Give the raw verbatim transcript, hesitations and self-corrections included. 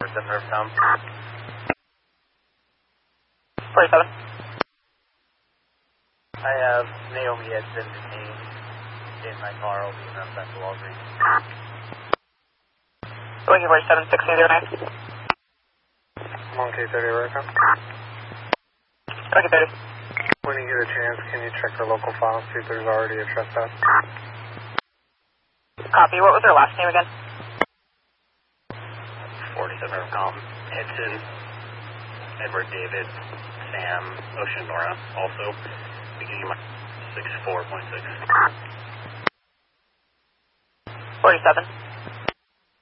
forty-seven Rivertown. forty-seven. I have Naomi Edson detained in my car. I'll be in that back to Walgreens. Whiskey forty-seven, sixteen zero nine. I'm on K thirty right now. Whiskey thirty. When you get a chance, can you check our local file and see if there's already a trespass? Copy. What was their last name again? forty-seven Rivertown. Edson, Edward David, Sam, Ocean Nora. Also, beginning my six four point six. forty-seven.